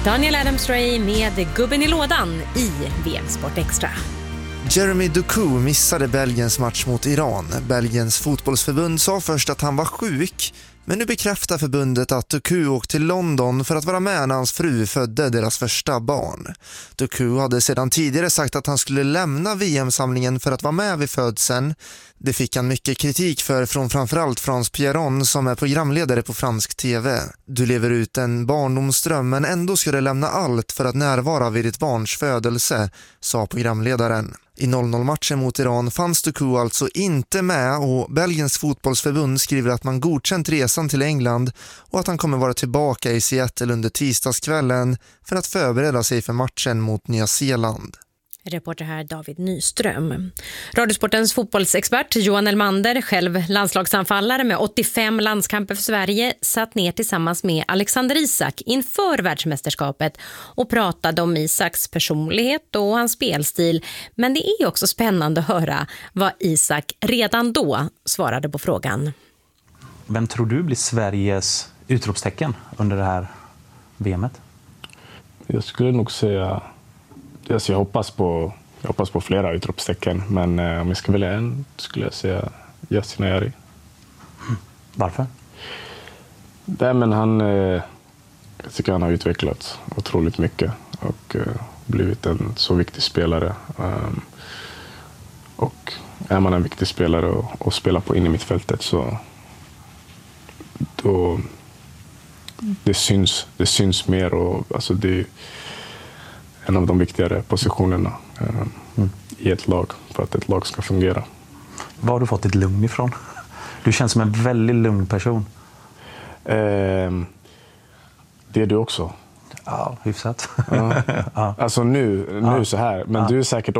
Daniel Adams-Ray med gubben i lådan i VM Sport Extra. Jeremy Doku missade Belgiens match mot Iran. Belgiens fotbollsförbund sa först att han var sjuk, men nu bekräftar förbundet att Doku åkte till London för att vara med när hans fru födde deras första barn. Doku hade sedan tidigare sagt att han skulle lämna VM-samlingen för att vara med vid födseln. Det fick han mycket kritik för från framförallt Frans Pierron som är programledare på fransk tv. Du lever ut en barndomsdröm men ändå ska du lämna allt för att närvara vid ditt barns födelse, sa programledaren. I 0-0-matchen mot Iran fanns Doku alltså inte med och Belgiens fotbollsförbund skriver att man godkänt resan till England och att han kommer vara tillbaka i Seattle under tisdagskvällen för att förbereda sig för matchen mot Nya Zeeland. Reporter här David Nyström. Radiosportens fotbollsexpert Johan Elmander, själv landslagsanfallare med 85 landskamper för Sverige, satt ner tillsammans med Alexander Isak inför världsmästerskapet och pratade om Isaks personlighet och hans spelstil. Men det är också spännande att höra vad Isak redan då svarade på frågan. Vem tror du blir Sveriges utropstecken under det här VMet? Jag skulle nog säga... Jag hoppas på flera utropstecken, men om jag ska välja en skulle jag säga Yasin Ayari. Varför? Jag tycker han har utvecklats otroligt mycket och blivit en så viktig spelare. Och är man en viktig spelare och spelar på in i mittfältet så då det syns mer och alltså det en av de viktigare positionerna i ett lag för att ett lag ska fungera. Var har du fått ditt lugn ifrån? Du känns som en väldigt lugn person. Det är du också. Ja, hyfsat. Ja. Ja. Alltså nu så här. Men du har säkert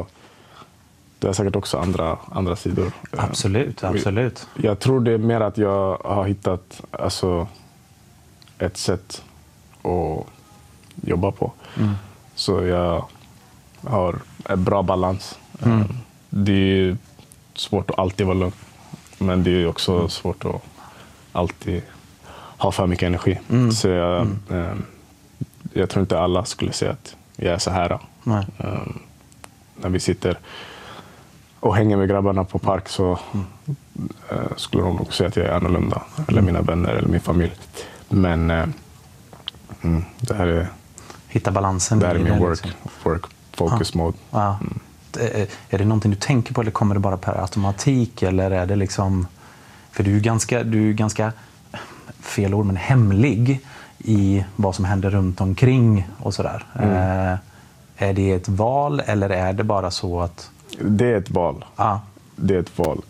också andra sidor. Absolut. Jag tror det är mer att jag har hittat ett sätt att jobba på. Så jag har en bra balans. Det är svårt att alltid vara lugn. Men det är också svårt att alltid ha för mycket energi. Så jag tror inte alla skulle säga att jag är så här. När vi sitter och hänger med grabbarna på park så skulle de nog säga att jag är annorlunda. Eller mina vänner eller min familj. Men det här är... Hitta balansen. Det är min work focus mode. Ja. Är det någonting du tänker på eller kommer det bara per automatik eller är det liksom för du är ganska fel ord men hemlig i vad som händer runt omkring och sådär. Är det ett val eller är det bara så att det är ett val. Det är ett val.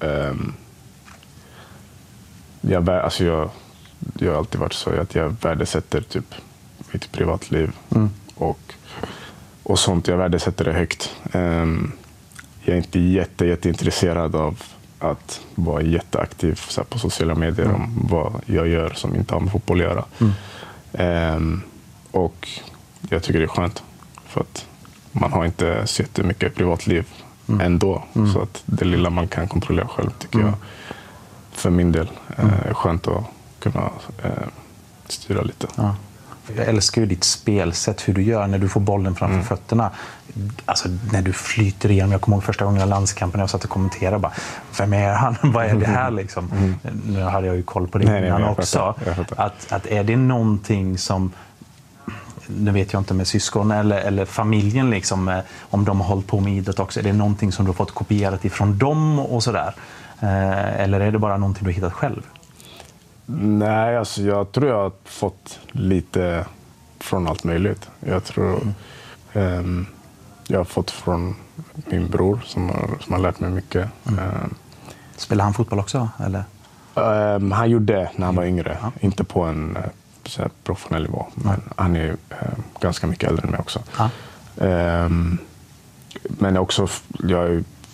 Jag har alltid varit så att jag värdesätter typ mitt privatliv och sånt. Jag värdesätter det högt. Jag är inte jätteintresserad av att vara jätteaktiv så här, på sociala medier om vad jag gör som inte har med fotboll att göra. Och jag tycker det är skönt för att man har inte så jättemycket privatliv ändå. Så att det lilla man kan kontrollera själv tycker jag för min del är skönt att kunna styra lite. Ja. Jag älskar ju ditt spelsätt, hur du gör när du får bollen framför fötterna. Alltså när du flyter igenom. Jag kommer ihåg första gången i landskampen jag satt och kommenterade bara, vem är han? Vad är det här liksom? Nu hade jag ju koll på det innan också. Att är det någonting som, nu vet jag inte med syskon eller familjen liksom, om de har hållit på med idrott också, är det någonting som du har fått kopierat ifrån dem och sådär? Eller är det bara någonting du har hittat själv? Nej, alltså jag tror jag har fått lite från allt möjligt. Jag tror jag har fått från min bror som har lärt mig mycket. Spelar han fotboll också? Eller? Han gjorde det när han var yngre. Inte på en så här, professionell nivå. Men han är ganska mycket äldre än mig också. Men också, jag har ju